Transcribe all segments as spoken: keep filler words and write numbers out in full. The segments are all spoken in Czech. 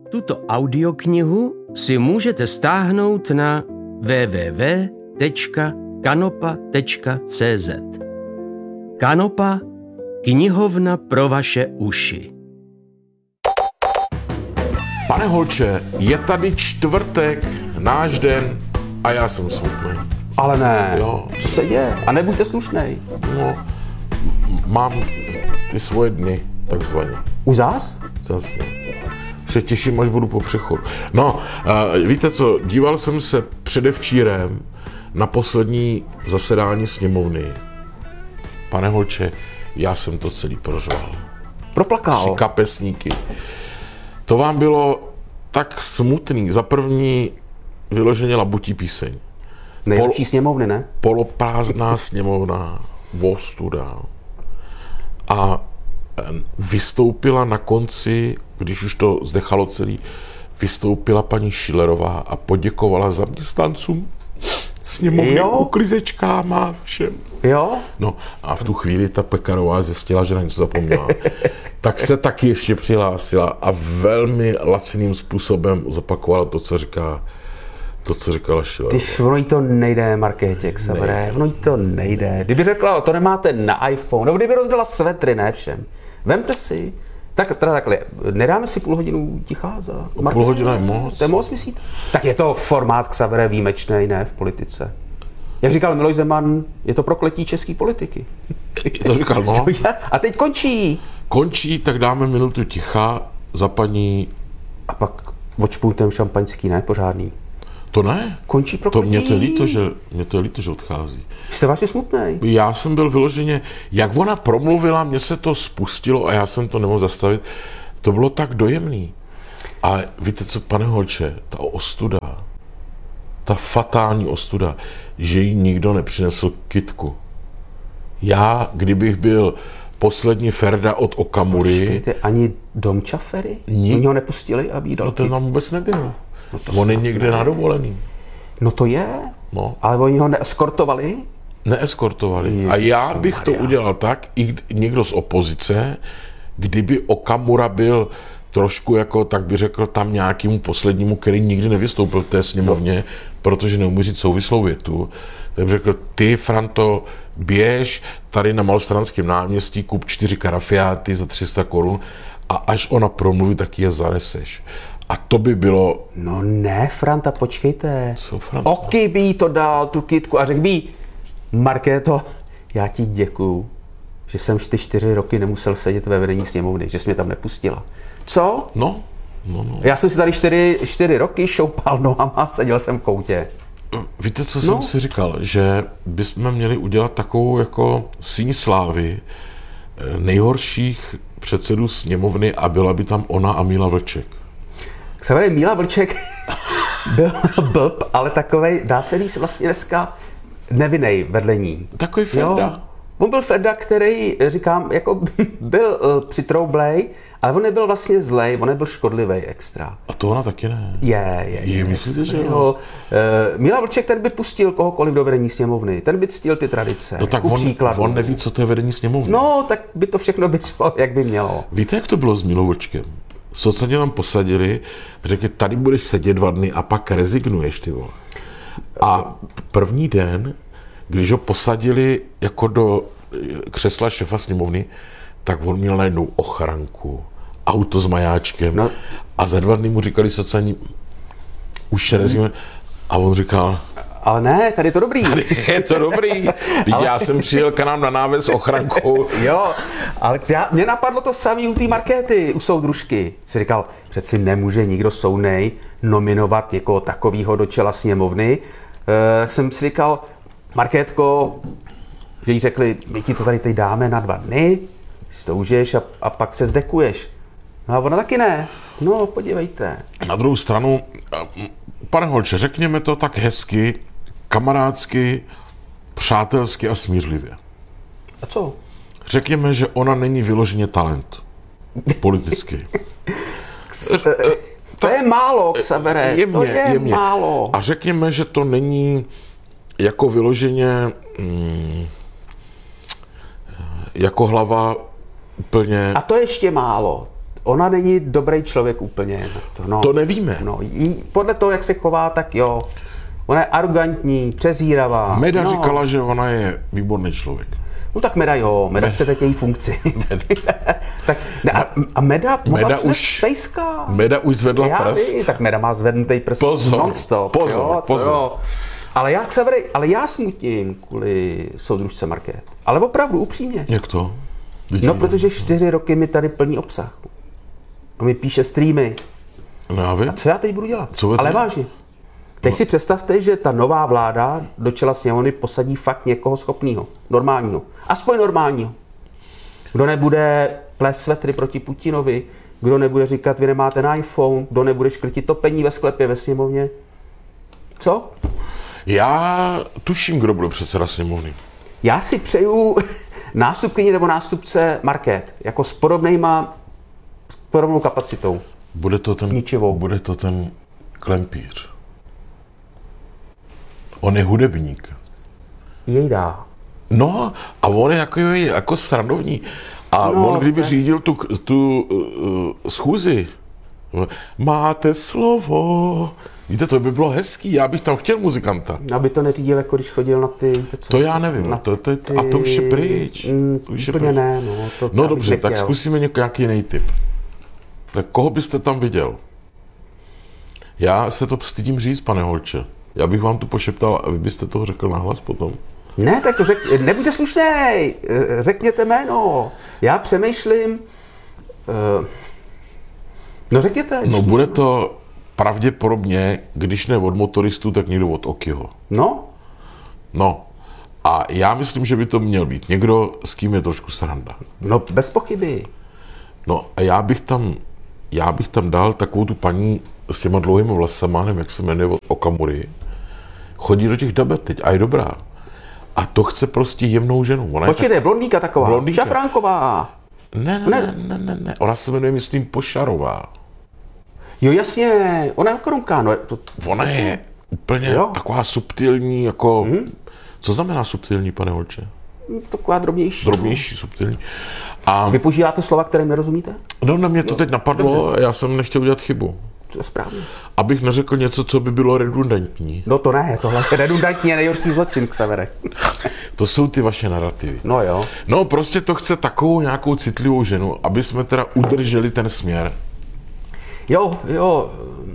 Tuto audioknihu si můžete stáhnout na w w w tečka kanopa tečka c z. Kanopa, knihovna pro vaše uši. Pane Holče, je tady čtvrtek, náš den a já jsem smutný. Ale ne, Jo. co se děje? A nebuďte slušnej. No, m- mám ty svoje dny, takzvaně. Už zás? Zase. Se těším, až budu po přechodu. No, uh, víte co, díval jsem se předevčírem na poslední zasedání sněmovny. Pane Holče, já jsem to celý prožval. Tři Proplakal. kapesníky. To vám bylo tak smutný. Za první vyloženě labutí píseň. Nejlepší sněmovny, ne? Poloprázdná sněmovna, ostuda. A vystoupila na konci, když už to zdechalo celý, vystoupila paní Schillerová a poděkovala zaměstnancům sněmovny, Jo. uklizečkám všem. Jo? No a v tu chvíli ta Pekarová zjistila, že na něco zapomněla. Tak se taky ještě přihlásila a velmi laciným způsobem zopakovala to, co říká, to, co říkala Schillerová. Tyž, ono jí to nejde, Markétě, Xavere, ono jí to nejde. Kdyby řekla, to nemáte na iPhone, nebo kdyby rozdala svetry, ne všem. Vemte si, tak teda takhle, nedáme si půl hodinu ticha za Markétu? Půl hodina je moc. To je moc, myslíte? Tak je to formát, Xavere, výjimečný, ne, v politice. Jak říkal Miloš Zeman, je to prokletí české politiky. To říkal, no. A teď končí. Končí, tak dáme minutu ticha za paní... A pak odšpultem šampaňský, ne, pořádný. To ne. Končí To prokletí. mě to je líto, že, mě to je líto, že odchází. Jste vážně smutnej. Já jsem byl vyloženě, jak ona promluvila, mně se to spustilo a já jsem to nemohl zastavit. To bylo tak dojemný. Ale víte co, pane Holče, ta ostuda, ta fatální ostuda, že jí nikdo nepřinesl kytku. Já, kdybych byl poslední Ferda od Okamury, Počkejte, ani Dom Čafery? Ni- Oni ho nepustili, aby jí dal no ten kyt. tam vůbec nebyl. No to On je snad někde ne. na dovolený. No to je, No. ale oni ho neeskortovali? Neeskortovali. A já bych to udělal tak, i kdy- někdo z opozice, kdyby Okamura byl trošku jako, tak by řekl tam nějakému poslednímu, který nikdy nevystoupil v té sněmovně, protože neumí říct souvislou větu, tak by řekl, ty, Franto, běž tady na Malostranském náměstí, kup čtyři karafiáty za tři sta korun a až ona promluví, tak je zaneseš. A to by bylo... No ne, Franta, počkejte. Co, Franta? Oky by jí to dal, tu kytku, a řekl by jí, Markéto, já ti děkuju, že jsem ty čtyři roky nemusel sedět ve vedení sněmovny, že jsi mě tam nepustila. Co? No, no, no. Já jsem si tady čtyři, čtyři roky šoupal nohama a seděl jsem v koutě. Víte, co No. jsem si říkal? Že bychom měli udělat takovou jako síň slávy eh, nejhorších předsedů sněmovny a byla by tam ona a Míla Vlček. Xaver, Míla Vlček byl blb, ale takovej, dá se říct vlastně dneska nevinnej vedle ní. Takový Ferda. Jo. On byl Ferda, který, říkám, jako byl uh, přitroublej, ale on nebyl vlastně zlej, on nebyl škodlivý extra. A to ona taky ne. Je, je, je. Je, myslíte, že jo? jo? Uh, Míla Vlček, ten by pustil kohokoliv do vedení sněmovny, ten by ctil ty tradice. No tak ku on, příkladu. on neví, co to je vedení sněmovny. No, tak by to všechno běželo, jak by mělo. Víte, jak to bylo s Mílou Vlčkem? Socani tam posadili a řekli, tady budeš sedět dva dny a pak rezignuješ, ty vole. A první den, když ho posadili jako do křesla šefa sněmovny, tak on měl najednou ochranku, auto s majáčkem No. a za dva dny mu říkali socani, už rezignuje. A on říkal, Ale ne, tady je to dobrý. je to dobrý, teď já jsem přijel k nám na náves s ochrankou. Jo, ale já, mě napadlo to samý u té Markéty, u soudružky. Jsi říkal, přeci nemůže nikdo soudnej nominovat někoho takového do čela sněmovny. E, jsem si říkal, Markétko, že jí řekli, my ti to tady teď dáme na dva dny, stoužeš a, a pak se zdekuješ. No a ona taky ne. No, podívejte. Na druhou stranu, pane Holče, řekněme to tak hezky, kamarádsky, přátelsky a smířlivě. A co? Řekněme, že ona není vyloženě talent. Politicky. To je málo, Xavere, to je jemně. málo. A řekněme, že to není jako vyloženě mm, jako hlava úplně... A to ještě málo. ona není dobrý člověk úplně. To, no, To nevíme. No, jí, podle toho, jak se chová, tak jo. Ona je arrogantní, přezíravá. Meda no. říkala, že ona je výborný člověk. No tak Meda jo, Meda chce teď její funkci. tak, ne, a, a Meda mohla Meda přinést už- pejska. Meda už zvedla Já prst. vím, tak Meda má zvednutý prst Pozor, non-stop. pozor, jo, to pozor. Jo. Ale já, Xavery, ale já smutím kvůli soudružce Markét. Ale opravdu, upřímně. Jak to? No, protože čtyři roky mi tady plní obsah. A mi píše streamy. No, já vím. A co já teď budu dělat? Co budete Ale dělat? vážně. Teď si představte, že ta nová vláda do čela sněmovny posadí fakt někoho schopného, normálního. Aspoň normálního. Kdo nebude plést svetry proti Putinovi, kdo nebude říkat, vy nemáte na iPhone, kdo nebude škrtit topení ve sklepě ve sněmovně. Co? Já tuším, kdo bude předseda sněmovny. Já si přeju nástupkyni nebo nástupce Markét, jako s podobnejma, s podobnou kapacitou. Bude to ten, Ničivou. bude to ten Klempíř. On je hudebník. Jej dá. No a on je jako, jako srandovní. A No, on kdyby tak- řídil tu, tu uh, schůzi, máte slovo. Víte, to by bylo hezký, já bych tam chtěl muzikanta. Aby to neřídil, jako když chodil na ty... ty co, To já nevím, na to, to, to, a to už je pryč. Mm, To už je úplně pryč. ne, no. To No já bych dobře, tak nechtěl. zkusíme něk- nějaký jiný typ. Tak koho byste tam viděl? Já se to stydím říct, pane Holče. Já bych vám to pošeptal a vy byste toho řekl nahlas potom. Ne, tak to řek, nebuďte slušnej, řekněte jméno. Já přemýšlím... Uh, no řekněte. No bude to pravděpodobně, když ne od motoristů, tak někdo od Okiho. No, No. A já myslím, že by to měl být někdo, s kým je trošku sranda. no bez pochyby. No a já bych tam, já bych tam dal takovou tu paní s těma dlouhými vlasama, nevím, jak se jmenuje, od Okamury. Chodí do těch dabet teď a je dobrá. A to chce prostě jemnou ženu. Ona je Počkejte, blondýka taková, Blondýka. Šafránková. tak... ne, ne, ne, ne, ne, ne, ona se jmenuje, myslím, Pošarová. Jo, jasně, ona je korunka, no. To, Ona je úplně Jo. taková subtilní, jako... Hmm? Co znamená subtilní, pane Holče? taková drobnější. Drobnější, subtilní. A Vy používáte slova, které nerozumíte? no, na mě to teď napadlo, já jsem nechtěl udělat chybu. To je správně. Abych neřekl něco, co by bylo redundantní. No to ne, tohle je redundantní, je nejhorší zločin, Xavere. To jsou ty vaše narrativy. No jo. No, prostě to chce takovou nějakou citlivou ženu, aby jsme teda udrželi ten směr. Jo, jo.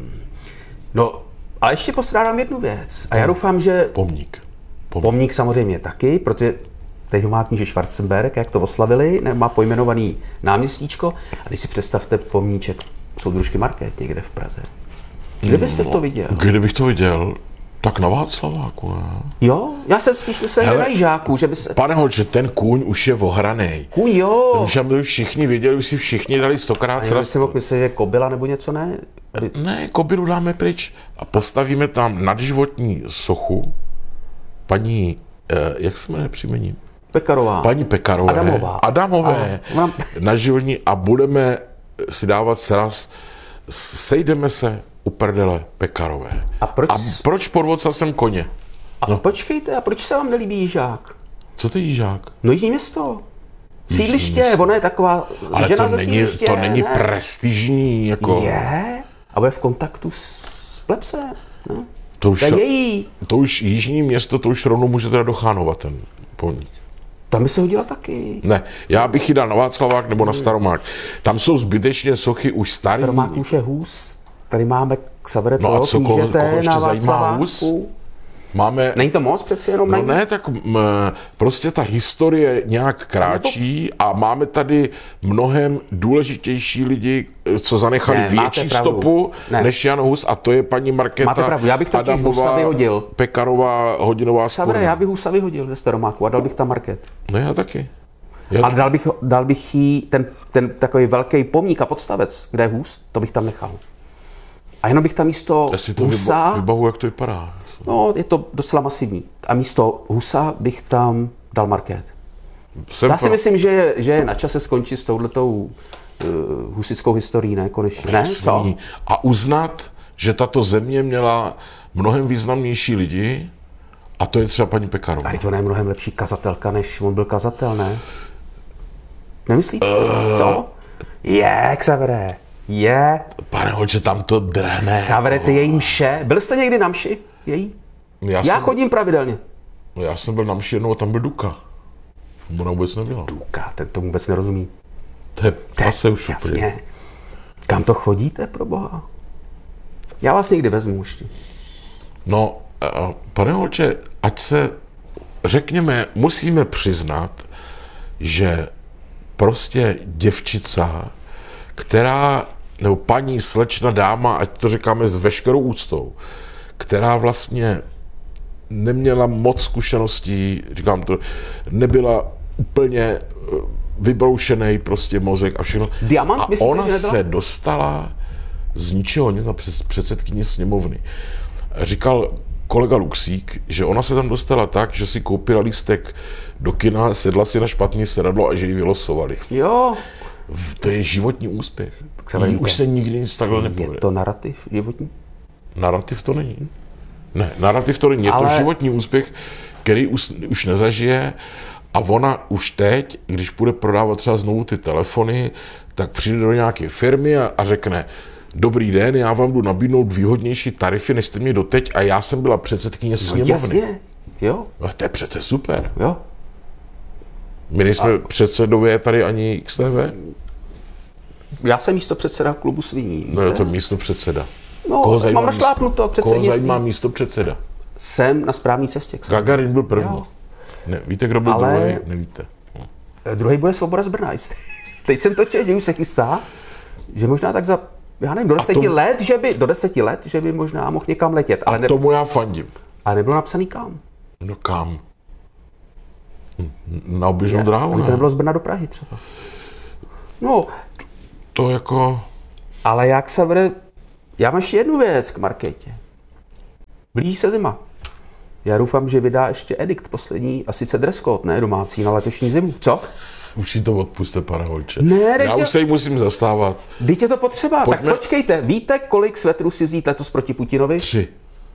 No, ale ještě postrádám jednu věc. A já doufám, že Pomník. Pomník. pomník samozřejmě taky, protože teď ho má kníže Schwarzenberg, jak to oslavili, ne, má pojmenovaný náměstíčko. A teď si představte pomníček soudružky Markéty někde v Praze. Kde byste to viděl? Kdybych to viděl, tak na Václaváku, ne? Jo, já jsem spíš myslel, že Hele. na Jižáku, že by se... Pane Holče, ten kůň už je ohranej. Kůň, jo. Už aby všichni viděli, už si všichni dali stokrát Já sraz. si mohl myslet, že kobila nebo něco, ne? Aby... Ne, kobylu dáme pryč a postavíme tam nadživotní sochu paní, eh, jak se jmenuje příjmení? Pekarová. Paní Pekarové. Adamová. Adamové. Ano. Na životní a budeme si dávat sraz, sejdeme se u prdele Pekarové. A proč- a proč podvodca jsem koně? A no. Počkejte, a proč se vám nelíbí Jižák? Co to je Jižák? No Jižní město. Jižní Sídliště, město. ona je taková Ale žena to ze není, sídliště. to není ne? prestižní, jako... Je? A bude v kontaktu s, s plebsem. No. To už, To je její. to už Jižní město, to už rovnou může teda dochánovat ten pomník. Tam by se hodila taky. Ne, já bych ji dal na Václavák nebo na Staromák. Tam jsou zbytečně sochy už starý. Staromák už je hůz. Tady máme Xavere No a toho co, koho- knížete koho ještě na zajímá hůz? Václaváku. Máme... Není to moc přeci jenom? No není? ne, tak m, prostě ta historie nějak kráčí a máme tady mnohem důležitější lidi, co zanechali Ne, máte větší pravdu. stopu Ne. než Jan Hus a to je paní Markéta Máte pravdu, já bych totiž Husa Adamová, vyhodil. Pekarová, Hodinová Xavere, Spurna. já bych Husa vyhodil ze Staromáku a dal bych tam Market. No já taky. Já... Ale dal bych, dal bych jí ten, ten takový velký pomník a podstavec, kde je hůz, to bych tam nechal. A jenom bych tam místo Já si to husa, vyba- vybavu, jak to vypadá. no je to docela masivní, a místo husa bych tam dal Market. Jsem Já si pro- myslím, že je, že je na čase skončit s touhletou uh, husickou historií, ne? Konečně. Ne? Co? Jasný. A uznat, že tato země měla mnohem významnější lidi a to je třeba paní Pekarová. A to je mnohem lepší kazatelka, než on byl kazatel, ne? Nemyslíte? Eh, Co? Je, Xavere, je. Pane Holče, tam to drhne. Xavere, ty její mše. Byl jste někdy na mši? Její? Já, Já jsem, chodím pravidelně. já jsem byl na mši jednou a tam byl Duka. Ona vůbec nebyla. Duka, ten to vůbec nerozumí. To je pase už úplně. Jasně. Kam to chodíte, pro boha? Já vás někdy vezmu ještě. No, uh, pane Holče, ať se, řekněme, musíme přiznat, že prostě děvčica, která, nebo paní, slečna, dáma, ať to říkáme s veškerou úctou, která vlastně neměla moc zkušeností, říkám to, nebyla úplně vybroušený prostě mozek a všechno. Diamant, a myslíte, ona že nebyla? se dostala z ničeho nic na předsedkyni sněmovny. Říkal kolega Luxík, že ona se tam dostala tak, že si koupila lístek do kina, sedla si na špatný sedadlo a že ji vylosovali. Jo. To je životní úspěch. se Jí víte. už se nikdy nic takhle Je nepovede. to narrativ životní? Narrativ to není. Ne, narrativ to není. Je Ale- to životní úspěch, který už, už nezažije a ona už teď, když bude prodávat třeba znovu ty telefony, tak přijde do nějaké firmy a, a řekne: dobrý den, já vám jdu nabídnout výhodnější tarify, než jste mě doteď a já jsem byla předsedkyně No sněmovny. jasně. Jo, A to je přece super. jo. My nejsme a... předsedové tady ani X T V. Já jsem místo předseda klubu Sviní. No je to místo předseda. No, mám našlápnuto Koho předsednictví. zajímá místo předseda? Jsem na správné cestě. K Gagarin byl první. Jo. Ne, víte, kdo byl Ale- druhý? Nevíte. No. Druhý bude Svoboda z Brna. jistě. Teď jsem to četl, že už se chystá, že možná tak za, já nevím, do deseti to- let, že by, do deseti let, že by možná mohl někam letět, ale, ne, Tomu já fandím. ale nebylo napsaný kam. No kam? Hm, Na oběžnou dráhu, Aby to ne? nebylo z Brna do Prahy třeba. No, To jako... ale jak se vede, já mám ještě jednu věc k Markétě. Blíží se zima. Já doufám, že vydá ještě edikt poslední, a sice dress code, ne domácí, na letošní zimu. Co? Už si to odpuste, pane Holče. Ne, Já nechtěl- už se jí musím zastávat. Vždyť je to potřeba. Pojďme- Tak počkejte, víte, kolik svetrů si vzít letos proti Putinovi? Tři.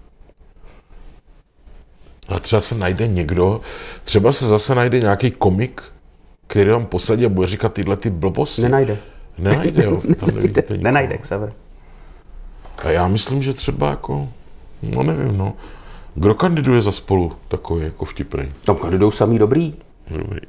A třeba se najde někdo, třeba se zase najde nějaký komik, který vám posadí a bude říkat tyhle ty blbosti. Nenajde. Nenajde, jo. Tam nevidíte nikoho. Nenajde, Xaver. A já myslím, že třeba jako, no nevím, no. Kdo kandiduje za Spolu takový jako vtipnej? Tam kandidují samý dobrý. Dobrý.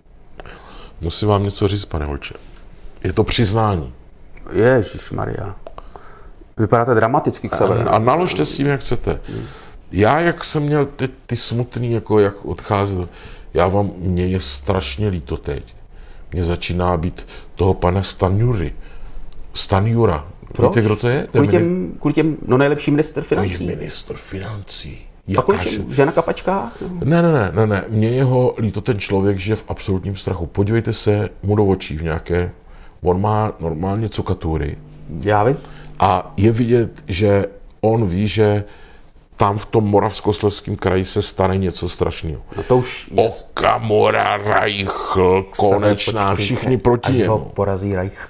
Musím vám něco říct, pane Holče. Je to přiznání. Ježišmarja. Vypadáte dramaticky, Xaver. A naložte s tím, jak chcete. Já, jak jsem měl ty, ty smutný, jako jak odcházel, já vám, mně je strašně líto teď. Mně začíná být toho pana Stanjury. Stanjura. Víte, kdo to je? To je Kvůli těm, kvůli těm, no nejlepší minister financí. ministr financí. A kvůli Jakáž... čemu? Že na kapačkách? Ne, ne, ne, ne, ne. Mně jeho líto ten člověk, že je v absolutním strachu. Podívejte se mu do očí v nějaké, on má normálně cukatury Já vím. a je vidět, že on ví, že tam v tom Moravskoslezském kraji se stane něco strašného. No to už je. Okamura, Reichl, Konečná, Počkejte, všichni proti až ho němu. porazí Reich.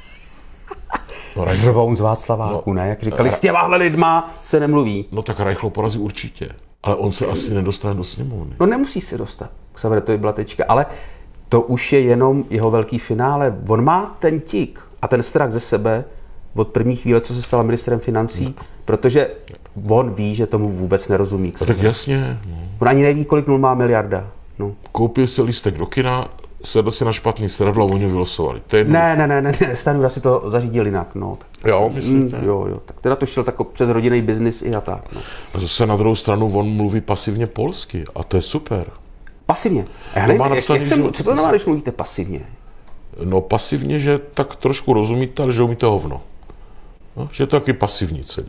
No, Reichl- Řvou z Václaváku, ne? Jak říkali, s těmahle lidma se nemluví. no tak Reichl porazí určitě, ale on se asi nedostane do sněmovny. No nemusí se dostat. Xaver, to je byla tečka. Ale to už je jenom jeho velký finále. On má ten tik a ten strach ze sebe od první chvíle, co se stala ministrem financí, no. Protože on ví, že tomu vůbec nerozumí. No, tak jasně, no. On ani neví, kolik nul má miliarda. No. Koupil si lístek do kina, sedl si na špatný sedadlo a oni ho vylosovali. To je Ne, ne, ne, ne, ne, Stanjura si to zařídil jinak. No. Tak, Jo, myslíte? mm, jo, jo. Tak teda to šel tako přes rodinný biznis i a tak. No. A zase na druhou stranu on mluví pasivně polsky a to je super. Pasivně. A já To nevím, má jak, napsaný jak jsem, život- co to znamená, když mluvíte pasivně? No pasivně, že tak trošku rozumíte, ale že umíte hovno. No, že je to taky pasivní celý.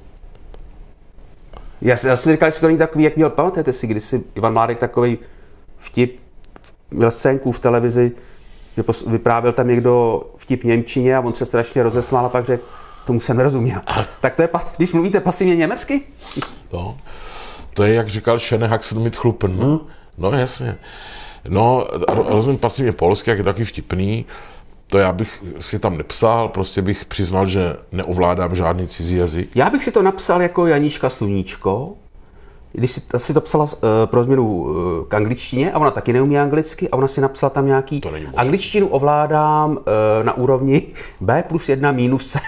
Já, si- já jsem říkal, že to není takový, jak měl, pamatujete si, když si Ivan Mládek takovej vtip, měl scénku v televizi, že pos- vyprávěl tam někdo vtip v němčině a on se strašně rozesmál a pak řekl, tomu jsem nerozuměl. Tak to je, pa- když mluvíte pasivně německy? No, to je, jak říkal Šenehak mit chlupen. Hmm. No jasně. No, ro- rozumím pasivně polsky, jak je taky vtipný. To já bych si tam nepsal, prostě bych přiznal, že neovládám žádný cizí jazyk. Já bych si to napsal jako Janíčka Sluníčko, když si, si to psala uh, pro změnu uh, k angličtině a ona taky neumí anglicky a ona si napsala tam nějaký angličtinu ovládám uh, na úrovni B plus jedna minus C.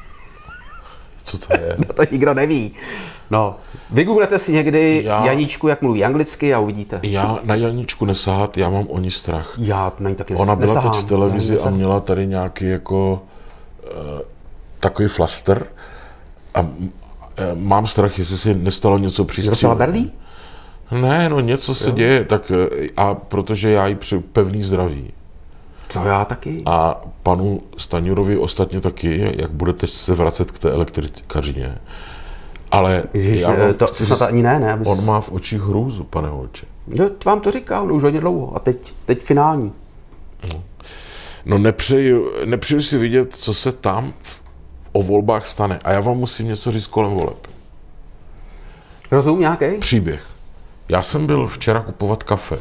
Co to je? No to nikdo neví. No, vygooglete si někdy já, Janíčku, jak mluví anglicky a uvidíte. Já na Janíčku nesahat, já mám o ní strach. Já na ní taky nes- Ona byla nesahám. teď v televizi a měla tady nějaký jako uh, takový flaster a uh, mám strach, jestli si nestalo něco při Dostala berlí? Ne, no něco se jo. děje, tak a protože já jí přeju pevný zdraví. To já taky. A panu Staňurovi ostatně taky, jak budete se vracet k té elektrikařině. Ale Ježiš, já vám to chci, snad ani ne, ne? Abys... On má v očích hrůzu, pane Holče. Jo, vám to říkám, už hodně dlouho. A teď, teď finální. No, no nepřeju, nepřeju si vidět, co se tam o volbách stane. A já vám musím něco říct kolem voleb. Rozum nějaký? Příběh. Já jsem byl včera kupovat kafe.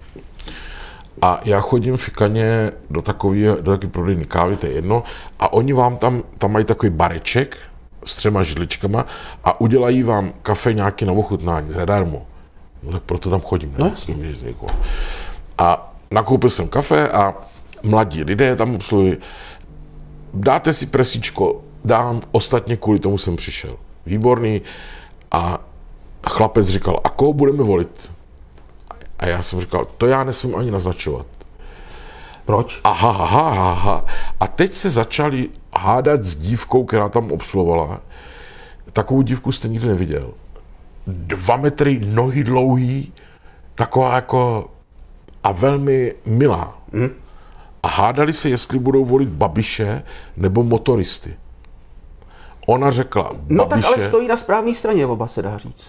A já chodím fikaně do takové do takové prodejny kávy, to je jedno. A oni vám tam, tam mají takový bareček s třema židličkama a udělají vám kafe nějaký na ochutnání zadarmo. No tak proto tam chodím. No, ne? A nakoupil jsem kafe a mladí lidé tam obsluhují. Dáte si presíčko, dám, ostatně kvůli tomu jsem přišel. Výborný. A chlapec říkal, a koho budeme volit? A já jsem říkal, to já nesmím ani naznačovat. Proč? Aha, aha, aha. A teď se začali hádat s dívkou, která tam obsluhovala. Takovou dívku jste nikdy neviděl. Dva metry, nohy dlouhý, taková jako a velmi milá. Hmm. A hádali se, jestli budou volit Babiše nebo motoristy. Ona řekla, Babiše... No tak ale stojí na správné straně, oba se dá říct.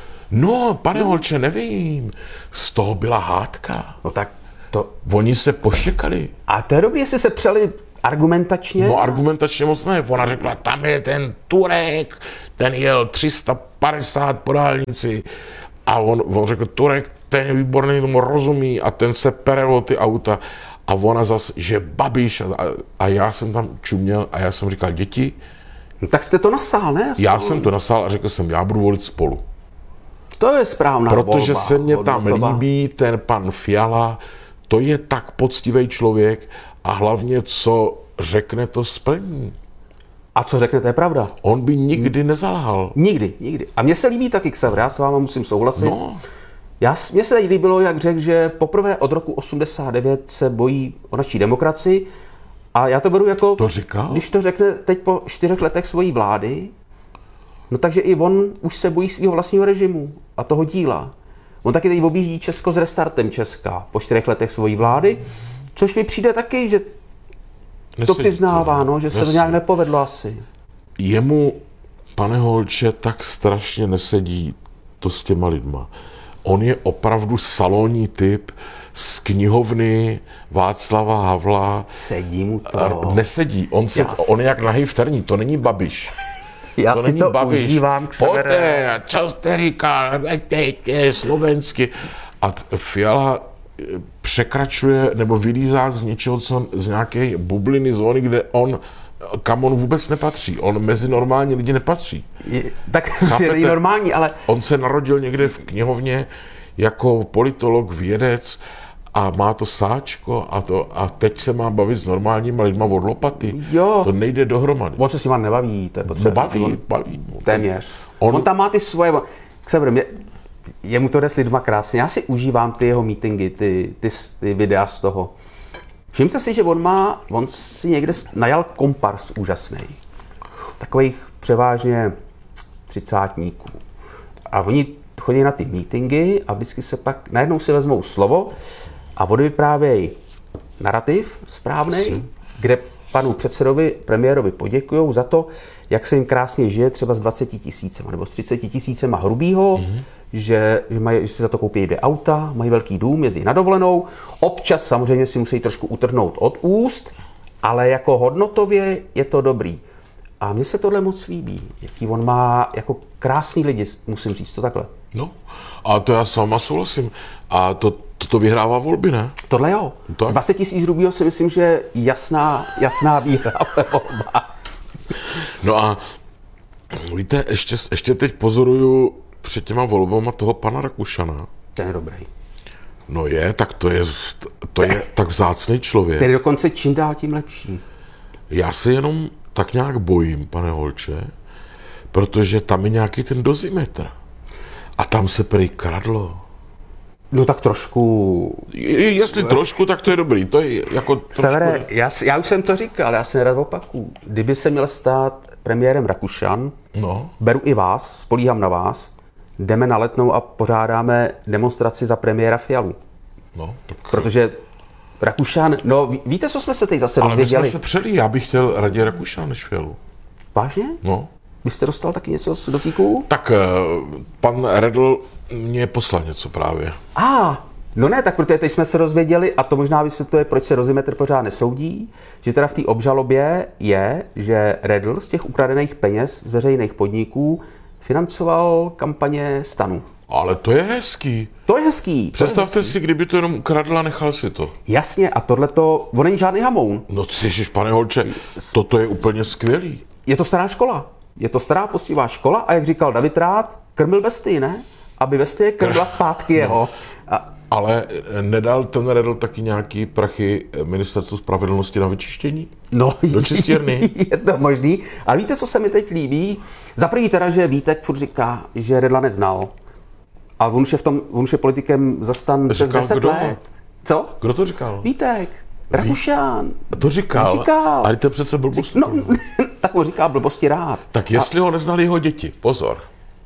No, pane no. Holče, nevím. Z toho byla hádka. No tak to... Oni se poštěkali. A to je dobrý, jestli se přeli argumentačně? No argumentačně moc ne. Ona řekla, tam je ten Turek, ten jel tři sta padesát po dálnici. A on, on řekl, Turek, ten je výborný, tomu rozumí a ten se pere o ty auta. A ona zas, že Babiš. A, a já jsem tam čuměl a já jsem říkal, děti. No tak jste to nasál, ne? Já jsem to nasál a řekl jsem, já budu volit Spolu. To je správná Protože volba, se mně tam hodnotová. líbí ten pan Fiala, to je tak poctivý člověk a hlavně, co řekne, to splní. A co řekne, to je pravda. On by nikdy nezalhal. Nikdy, nikdy. A mně se líbí taky Xaver, já s váma musím souhlasit. No. Já, mně se líbilo, jak řekl, že poprvé od roku osmdesát devět se bojí o naší demokracii a já to beru jako, To říkal? když to řekne teď po čtyřech letech svojí vlády, no takže i on už se bojí svého vlastního režimu a toho díla. On taky teď objíždí Česko s restartem Česka po čtyřech letech svojí vlády, což mi přijde taky, že Nesedí to přiznává, no, že se to Nesedí. nějak nepovedlo asi. Jemu, pane Holče, tak strašně nesedí to s těma lidma. On je opravdu salonní typ z knihovny Václava Havla. Sedí mu to. Nesedí. On, se, on je jak nahý vterní, to není Babiš. Já to si není to Babiš. užívám, Xavere. Poté, čo jste říkal, slovensky. A t- Fiala překračuje nebo vylízá z něčeho, co, z nějaké bubliny zóny, kde on, kam on vůbec nepatří. On mezi normální lidi nepatří. Je, tak je není normální, ale... On se narodil někde v knihovně jako politolog, vědec a má to sáčko a, to, a teď se má bavit s normálníma lidma od lopaty. Jo. To nejde dohromady. On se s nima nebaví, to je potřeba. No baví, on, baví. Téměř. On, on tam má ty svoje... Xaver, mě, jemu to jde s lidma krásně. Já si užívám ty jeho meetingy, ty, ty, ty videa z toho. Všimte si, že on má, on si někde najal kompars úžasný. Takových převážně třicátníků. A oni chodí na ty meetingy a vždycky se pak, najednou si vezmou slovo a odvyprávějí narrativ správnej, kde panu předsedovi, premiérovi poděkujou za to, jak se jim krásně žije třeba s dvaceti tisícema nebo s třiceti tisícema hrubýho, mm-hmm. že, že, mají, že si za to koupí dvě auta, mají velký dům, jezdí na dovolenou. Občas samozřejmě si musí trošku utrhnout od úst, ale jako hodnotově je to dobrý. A mně se tohle moc líbí, jaký on má jako krásný lidi, musím říct to takhle. No, a to já s váma souhlasím. A to, to, to vyhrává volby, ne? Tohle jo. Tak. dvacet tisíc hrubýho si myslím, že je jasná, jasná výhra ve volbách. No a víte, ještě, ještě teď pozoruju před těma volbama toho pana Rakušana. Ten je dobrý. No je, tak to je, to je tak vzácný člověk. Ten je dokonce čím dál tím lepší. Já se jenom tak nějak bojím, pane Holče, protože tam je nějaký ten dozimetr. A tam se prý kradlo. No tak trošku... Je, jestli trošku, tak to je dobrý. To je jako trošku... Severe, já, já už jsem to říkal, já si nerad opaku. Kdyby se měl stát premiérem Rakušan, No. beru i vás, spolíhám na vás, jdeme na Letnou a pořádáme demonstraci za premiéra Fialu. No, tak... Protože Rakušan, no ví- víte, co jsme se teď zase Ale my jsme dozvěděli? se přeli, já bych chtěl raději Rakušana než Fialu. Vážně? No. Vy jste dostal taky něco z dozíků? Tak eh, pan Redl mě poslal něco právě. A, ah, no ne, tak protože teď jsme se dozvěděli, a to možná vysvětluje, proč se Dozimetr pořád nesoudí, že teda v té obžalobě je, že Redl z těch ukradených peněz z veřejných podniků financoval kampaně STANu. Ale to je hezký. To je hezký. Představte si, kdyby to jenom ukradl a nechal si to. Jasně, a tohleto, on není žádný hamoun. No ježiš, pane Holče, toto je úplně skvělý. Je to stará škola. Je to stará poctivá škola a jak říkal David Rád, krmil besty, ne? Aby bestie krmila zpátky jeho. A Ale nedal ten Redl taky nějaký prachy ministerstvu spravedlnosti na vyčištění? no, Do čistírny? je to možný. Ale víte, co se mi teď líbí? Za první teda, že Vítek furt říká, že Redla neznal. Ale on už je, v tom, on už je politikem zastan přes Říkal deset kdo? let. Co? Kdo to říkal? Vítek. Rakušan. To říkal. Říkal. Ale to je přece blbost. No, tak on říká blbosti rád. Tak jestli ho neznali jeho děti, pozor.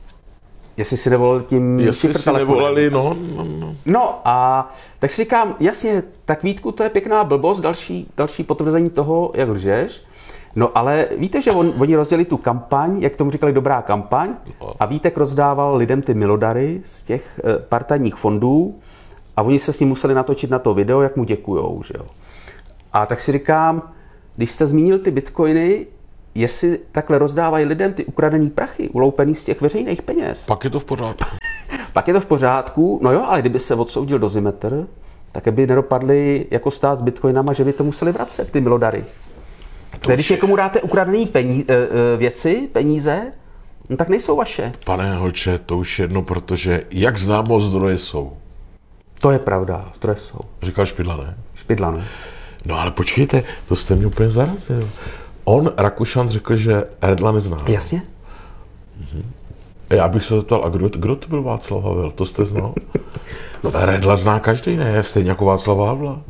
Jestli si nevolil tím Jestli šifr si telefonem. nevolali, no, no, no. No a tak si říkám, jasně, tak Vítku, to je pěkná blbost, další, další potvrzení toho, jak lžeš. No ale víte, že on, oni rozdělili tu kampaň, jak tomu říkali, dobrá kampaň, a Vítek rozdával lidem ty milodary z těch e, partajních fondů a oni se s ním museli natočit na to video, jak mu děkujou, že jo. A tak si říkám, když jste zmínil ty bitcoiny, jestli takhle rozdávají lidem ty ukradený prachy, uloupený z těch veřejných peněz, Pak je to v pořádku. pak je to v pořádku, no jo, ale kdyby se odsoudil Dozimetr, tak by nedopadli jako stát s bitcoinama, že by to museli vracet, ty milodary. Tedy když někomu dáte ukradený peníze, věci, peníze, no tak nejsou vaše. Pane Holče, to už jedno, protože jak známo, zdroje jsou. To je pravda, zdroje jsou. Říkal Špidla, ne? Špidla, ne? No ale počkejte, to jste mě úplně zarazil. On, Rakušan, řekl, že Redla nezná. Jasně. Já bych se zeptal, a kdo, kdo to byl Václav Havel? To jste znal? No, Redla zná každý, ne? Stejně jako Václava Havla.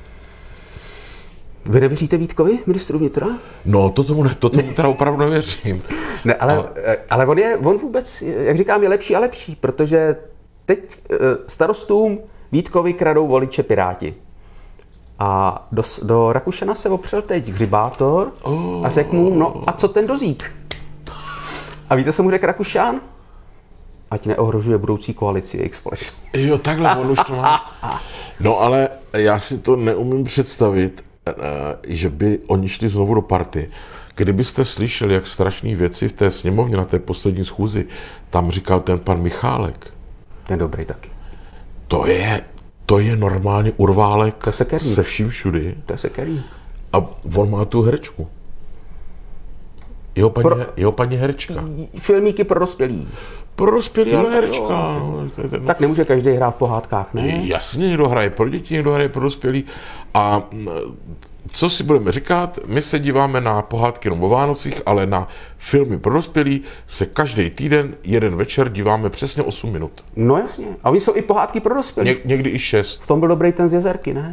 Vy nevěříte Vítkovi, ministru vnitra? No, to tomu, ne, to tomu teda opravdu nevěřím. Ne, ale, ale... ale on je, on vůbec, jak říkám, je lepší a lepší, protože teď starostům Vítkovi kradou voliče Piráti. A do, do Rakušana se opřel teď hřibátor oh. a řekl mu, no a co ten Dozík? A víte, co mu řekl Rakušan? Ať neohrožuje budoucí koalici jejich společnost. Jo, takhle, on už to má. No ale já si to neumím představit, že by oni šli znovu do party. Kdybyste slyšeli, jak strašné věci v té sněmovně na té poslední schůzi, tam říkal ten pan Michálek. Ten dobrý taky. To je, to je normálně urválek To je se vším všudy. To je sekerník. A on má tu herečku. Jeho paní, Pro- jeho paní herečka. Filmíky pro dospělí. Pro dospělý, ale Jo, herečka. jo. No, to je ten- Tak nemůže každý hrát v pohádkách, ne? Jasně, někdo hraje pro děti, někdo hraje pro dospělí. A mm, co si budeme říkat, my se díváme na pohádky jenom o Vánocích, ale na filmy pro dospělí se každý týden, jeden večer díváme přesně osm minut. No jasně. A oni jsou i pohádky pro dospělí. Ně, někdy i šest. V tom byl dobrý ten z Jezerky, ne?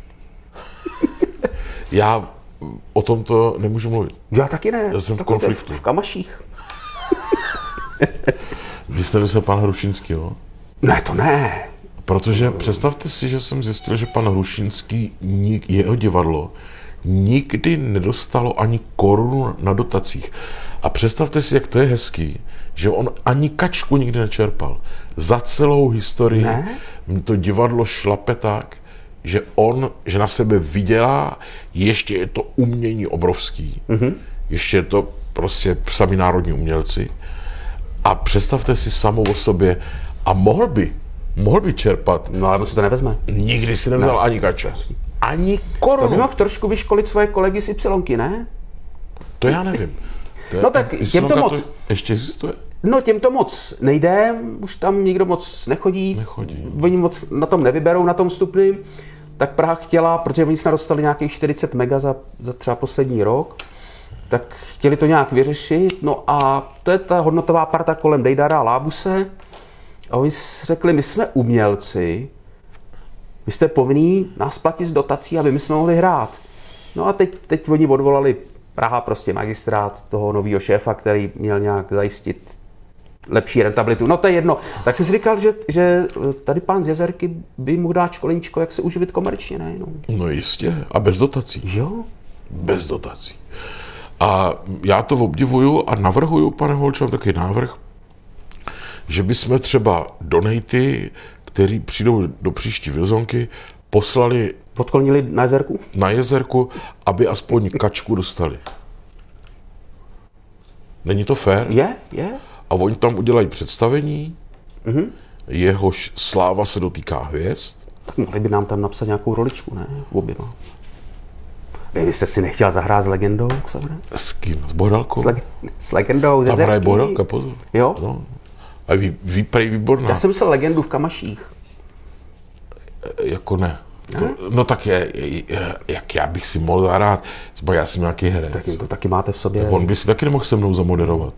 Já o tomto nemůžu mluvit. Já taky ne. Já jsem v Takový to je konfliktu. V Kamaších. Vy jste myslel pan Hrušínský, jo? Ne, to ne. Protože představte si, že jsem zjistil, že pan Hrušínský, nik- jeho divadlo, nikdy nedostalo ani korunu na dotacích. A představte si, jak to je hezký, že on ani kačku nikdy nečerpal. Za celou historii Ne? to divadlo šlape tak, že on, že na sebe vydělá, ještě je to umění obrovský. Mm-hmm. Ještě je to prostě sami národní umělci. A představte si samou o sobě, a mohl by, mohl by čerpat. No ale on si to nevezme. Nikdy si nevzal Ne. ani kača. Ani To by korunu. mohl trošku vyškolit svoje kolegy z Ypsilonky, ne? To já nevím. To je, No tak Ypsilonka těm to moc- ještě existuje? No těm to moc nejde, už tam nikdo moc nechodí, Nechodí. Oni moc na tom nevyberou, na tom vstupným. Tak Praha chtěla, protože oni snad dostali nějakých čtyřicet mega za, za třeba poslední rok, tak chtěli to nějak vyřešit. No a to je ta hodnotová parta kolem Dejdara a Lábuse. A oni řekli, my jsme umělci, vy jste povinní nás platit z dotací, aby my jsme mohli hrát. No a teď, teď oni odvolali Praha, prostě magistrát toho nového šéfa, který měl nějak zajistit lepší rentabilitu. No to je jedno. Tak jsem si říkal, že, že tady pán z Jezerky by mohl dát školeníčko, jak se uživit komerčně, ne? No, No jistě. A bez dotací. jo? Bez dotací. A já to obdivuju a navrhuju, pane Holče, mám takový návrh, že bychom třeba donaty, který přijdou do příští Vilzonky, poslali Odklonili na Jezerku? na Jezerku, aby aspoň kačku dostali. Není to fér? Je, je. A oni tam udělají představení, mm-hmm. jehož sláva se dotýká hvězd. Tak mohli by nám tam napsat nějakou roličku, ne? Oběma. Vy jste si nechtěl zahrát s legendou, Xavre? S kým? S Bohdalkou? S, leg- s legendou ze Tam hraje Jezerky. Bohdalka, pozor. Jo? No. A ví, ví prej výborná. Já jsem myslel legendu v Kamaších. Jako ne. To, no tak je, je, jak já bych si mohl zahrát, třeba já jsem nějaký herec. Tak jim to taky máte v sobě. On by si taky nemohl se mnou zamoderovat.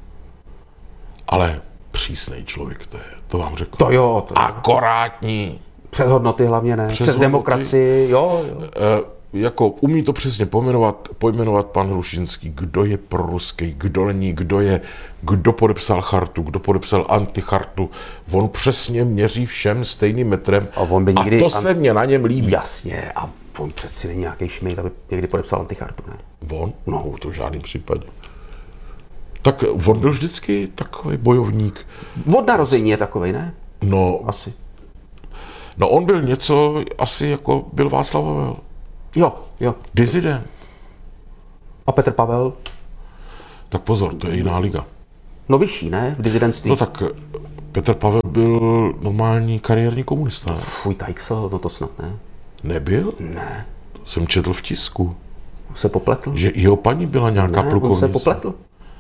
Ale přísnej člověk to je, to vám řekl. To jo, to jo. Akorátní. Přes hodnoty hlavně ne. Přes Přes, hodnoty. demokracii, jo, jo. E, jako umí to přesně pojmenovat, pojmenovat pan Hrušinský, kdo je proruský, kdo není, kdo je, kdo podepsal chartu, kdo podepsal antichartu. On přesně měří všem stejným metrem A on by nikdy- a to se mě na něm líbí. Jasně, a on přeci není nějaký šmejt, aby někdy podepsal antichartu, ne? On? No, to v žádném případě. Tak on byl vždycky takový bojovník. Od narození je takovej, ne? No, Asi. no on byl něco, asi jako byl Václav Havel. Jo, jo. Dizident. A Petr Pavel? Tak pozor, to je jiná liga. No vyšší, ne? V dizidentství. No tak Petr Pavel byl normální kariérní komunista. Ne? Fuj, Tajksel, no to snad ne. Nebyl? Ne. Jsem četl v tisku, Se popletl? že jeho paní byla nějaká Ne, on plukovnice. se popletl.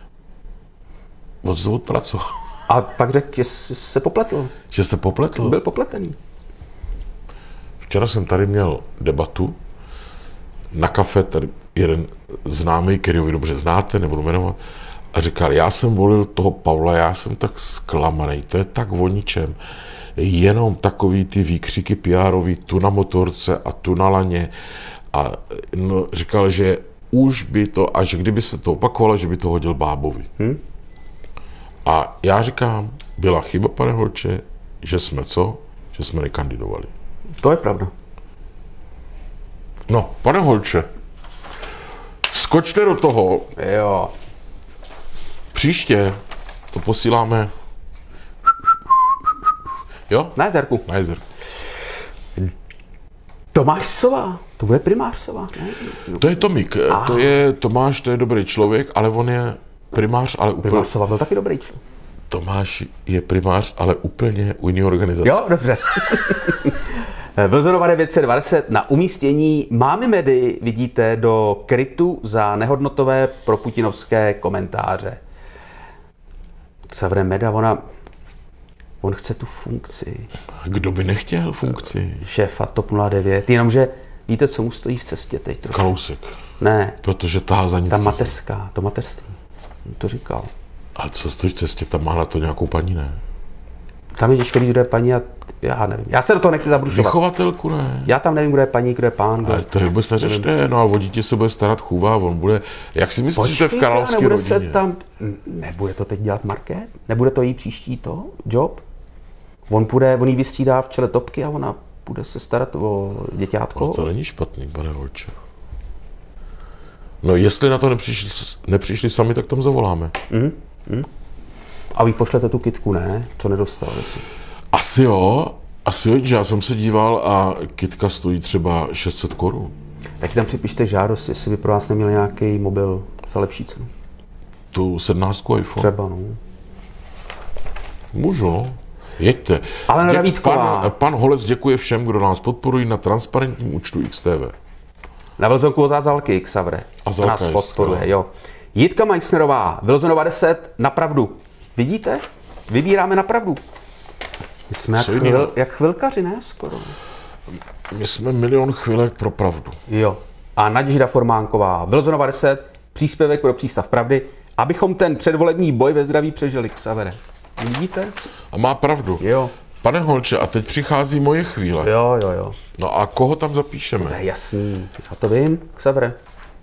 On se odpracoval. A pak řekl, že se popletl. Že se popletl. Byl popletený. Včera jsem tady měl debatu na kafe, tady jeden známý, který vy dobře znáte, nebudu jmenovat, a říkal, já jsem volil toho Pavla, já jsem tak zklamaný, to je tak o ničem. Jenom takový ty výkřiky P R-ový, tu na motorce a tu na laně. A no, říkal, že už by to, až kdyby se to opakovalo, že by to hodil Bábovi. Hm? A já říkám, byla chyba, pane Holče, že jsme co? Že jsme nekandidovali. To je pravda. No, pane Holče, skočte do toho. Jo. Příště to posíláme. Jo? Na Jezerku. Na Jezerku. Tomáš Sova. To bude primář Sova, ne? No. To je Tomík, to je Tomáš, to je dobrý člověk, ale on je primář, ale úplně... Primář Sova byl taky dobrý člověk. Tomáš je primář, ale úplně u jiné organizace. Jo, dobře. Vlzonova devět set dvacet na umístění Mámy Medy vidíte do krytu za nehodnotové proputinovské komentáře. Xavre Meda, ona, on chce tu funkci Kdo by nechtěl funkci? šéfa TOP nula devět, jenomže víte, co mu stojí v cestě teď trochu? Kalousek. Ne, Protože tahá za nic. ta mateřská, to mateřství. On to říkal. A co stojí v cestě, tam má na to nějakou paní, ne? Tam je těžko říct, kdo je paní a já nevím. Já se do toho nechci zabrušovat. Vychovatelku, ne? Já tam nevím, kdo je paní, kdo je pán. Kdo... Ale to vůbec neřešte, no a o dítě se bude starat chůva, on bude, jak si myslíš, že to je v královské nebude rodině? se tam, nebude to teď dělat Market? Nebude to jí příští to, job? On půjde, on jí vystřídá v čele topky a ona bude se starat o děťátko? No to není špatný, pane Holče. No jestli na to nepřišli, nepřišli sami, tak tam zavoláme. Mm, mm. A vy pošlete tu kytku, ne? Co nedostal si? Asi jo, asi jo, že já jsem se díval a kytka stojí třeba šest set korun. Tak tam připište žádost, jestli by pro vás neměl nějaký mobil za lepší cenu. Tu sedmnáctku iPhone. Třeba, no. Můžu, no. Jeďte. Ale Dě- Davídková. pan, pan Holec děkuje všem, kdo nás podporují na transparentním účtu X T V. Na Vlzonku od Zalky, Xavre. A Zalka nás je podporuje, skvělá. jo. Jitka Meissnerová, Vlzonova deset, napravdu. Vidíte? Vybíráme na pravdu. My jsme jak, Co jiného? chvil, jak chvilkaři, ne? Skoro. My jsme milion chvilek pro pravdu. Jo. A Naděžda Formánková, Wilsonova deset, příspěvek pro Přístav pravdy, abychom ten předvolební boj ve zdraví přežili, Xavere. Vidíte? A má pravdu. Jo. Pane Holče, a teď přichází moje chvíle. Jo, jo, jo. No a koho tam To zapíšeme? je jasný. Já to vím, Xavere.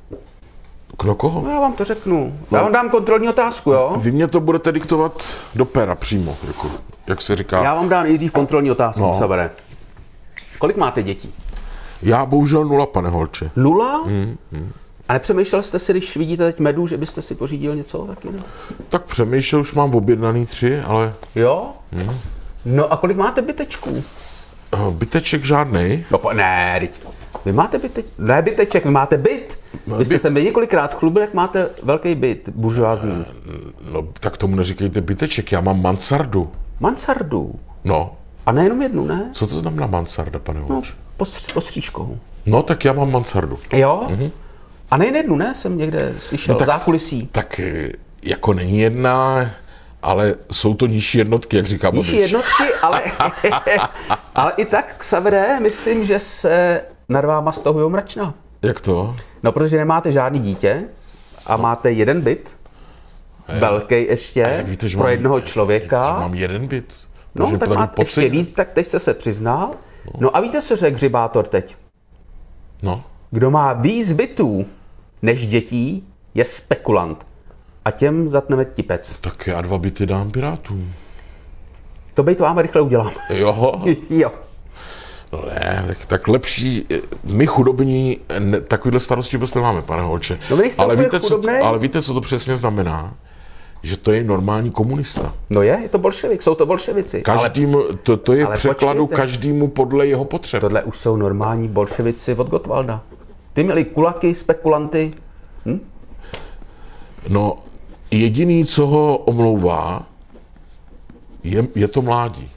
No koho? No, já vám to řeknu. Já vám dám kontrolní otázku, jo? Vy mě to budete diktovat do pera přímo, jako, jak se říká. Já vám dám nejdřív kontrolní otázku, No. Xavere. Kolik máte dětí? Já bohužel nula, pane Holče. Nula? Hmm, hmm. A nepřemýšlel jste si, když vidíte teď medu, že byste si pořídil něco taky, ne? Tak přemýšlel, už mám objednaný tři, ale Jo? Hmm. No a kolik máte bytečků? uh, byteček žádnej. No po, ne, teď. Vy máte byteček, ne byteček, vy máte byt. Vy jste byt. se mi několikrát chlubil, jak máte velký byt, buržoázní. No tak tomu neříkejte byteček, já mám mansardu. Mansardu. No, A nejenom jednu, ne? co to znamená mansarda, pane No, Holče? postř, postříčkou. No tak já mám mansardu. Jo? Mm-hmm. A nejen jednu, ne? Jsem někde slyšel, no, tak- zákulisí. Tak eh, jako není jedna, ale jsou to nižší jednotky, jak říká Nižší Babiš. jednotky, ale, ale i tak, Xavere, myslím, že se nad váma stahujou mračna. Jak to? No, protože nemáte žádný dítě a máte jeden byt, velký ještě, Jak víte, že pro mám, jednoho člověka. Že mám jeden byt. No, Protože tak tady máte ještě pocit- víc, tak teď jste se přiznal. No a víte, co řekl Hřibátor teď? No, Kdo má víc bytů než dětí, je spekulant. A těm zatneme tipec. tak já dva byty dám Pirátům. To byt vám rychle udělám. Jo, Jo. no ne, tak, tak lepší, eh, my chudobní ne, takovýhle starosti vůbec nemáme, pane Holče. No, vy nejste ale, úplně víte, co, chudobnej. ale víte, co to přesně znamená? Že to je normální komunista. No je, je to bolševik, jsou to bolševici. Ale Každému, to, to je v ale překladu počkejte. každému podle jeho potřeb. tohle už jsou normální bolševici od Gottwalda. Ty měli kulaky, spekulanty. No, jediný, co ho omlouvá, je, je to mládí.